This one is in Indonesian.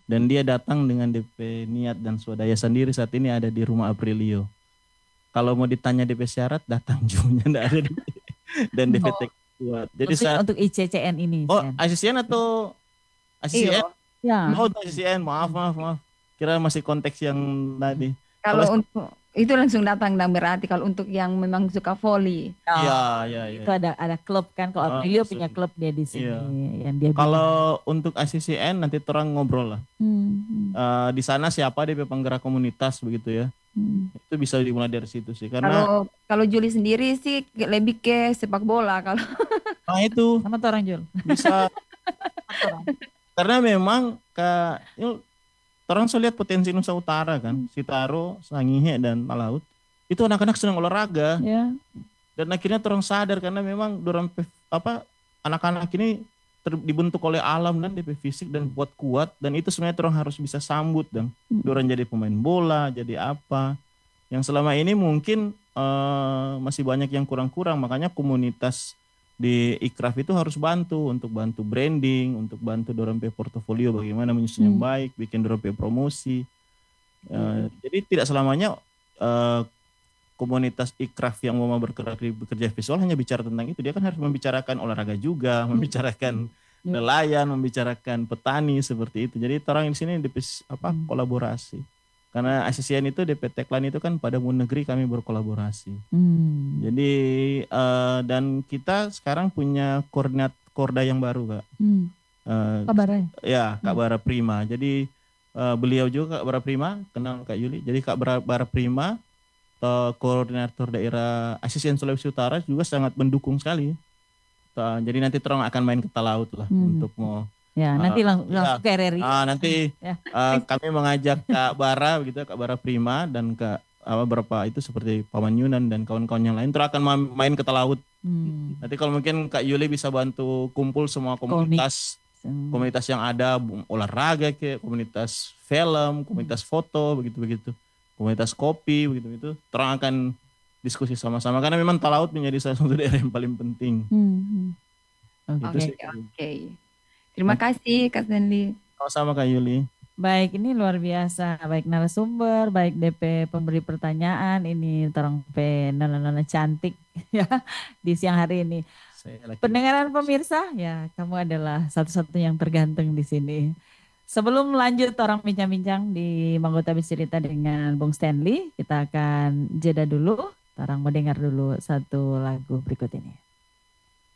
Dan dia datang dengan DP niat dan swadaya sendiri, saat ini ada di rumah Aprilio. Kalau mau ditanya DP syarat, datang juga enggak ada DP. Dan DP Oh, tek kuat. Jadi Maksudnya saat untuk ICCN ini, oh Sen. ACCN atau iyo. ACCN? Ya. Oh itu ACCN, maaf maaf maaf. Kira masih konteks yang tadi. Kalau Kalau untuk itu langsung datang dan berarti kalau untuk yang memang suka volley. iya Oh, iya iya. itu ada klub kan. Kalau Aprilio punya klub dia di Iya. sini yang dia bilang. Kalau untuk ACCN nanti orang ngobrol lah. Hmm, Di sana siapa DP penggerak komunitas begitu ya. hmm. Itu bisa dimulai dari situ sih. Karena Kalau kalau Juli sendiri sih lebih ke sepak bola kalau nah itu Sama tuh orang Jul. bisa karena memang orang saya lihat potensi Nusa Utara kan, Sitaro, Sangihe dan Talaut itu anak-anak senang olahraga Ya. dan akhirnya orang sadar karena memang anak-anak ini dibentuk oleh alam dan DP fisik dan kuat-kuat dan itu sebenarnya orang harus bisa sambut dan orang jadi pemain bola, jadi apa yang selama ini mungkin masih banyak yang kurang-kurang, makanya komunitas di Ikraf itu harus untuk bantu branding, untuk bantu dorong pe portofolio bagaimana menyusun yang baik, bikin dorong pe promosi. Jadi tidak selamanya komunitas Ikraf yang mau bekerja visual hanya bicara tentang itu, dia kan harus membicarakan olahraga juga, membicarakan nelayan, membicarakan petani seperti itu. Jadi orang di sini kolaborasi. Karena ASEAN itu DP tagline itu kan pada negeri kami berkolaborasi. Jadi dan kita sekarang punya korda yang baru Kak. Kak Bara. Ya Kak Bara Prima. Jadi beliau juga Kak Bara Prima, kenal Kak Yuli. Jadi Kak Bara Prima koordinator daerah ASEAN Sulawesi Utara juga sangat mendukung sekali. Jadi nanti terang akan main ke Talaut lah untuk mau ya nanti langsung ke RRI. Nanti kami mengajak Kak Bara begitu, Kak Bara Prima dan Kak beberapa itu seperti Paman Yunan dan kawan-kawan yang lain terus akan main ke Talaut. Nanti kalau mungkin Kak Yuli bisa bantu kumpul semua komunitas yang ada, olahraga komunitas film, komunitas foto begitu-begitu, komunitas kopi begitu-begitu, terang akan diskusi sama-sama karena memang Talaut menjadi salah satu daerah yang paling penting. Oke. Terima kasih Kak Stanley. Sama-sama Kak Yuli. Baik, ini luar biasa. Baik narasumber, baik DP pemberi pertanyaan, ini terang pe nona-nona cantik ya di siang hari ini. Pendengaran pemirsa, ya kamu adalah satu-satunya yang terganteng di sini. Sebelum lanjut orang bincang-bincang di Manggota Bercerita dengan Bung Stanley, kita akan jeda dulu. Orang mau dengar dulu satu lagu berikut ini.